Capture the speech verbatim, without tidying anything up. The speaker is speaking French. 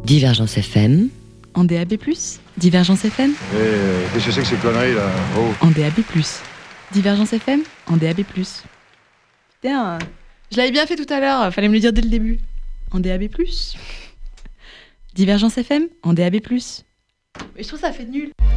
Divergence F M. En D A B plus, Divergence F M. Eh, euh, qu'est-ce que c'est que ces conneries là? Oh. En D A B plus, Divergence F M. En D A B plus. Putain, je l'avais bien fait tout à l'heure, fallait me le dire dès le début. En D A B plus, Divergence F M. En D A B plus. Mais je trouve ça fait nul.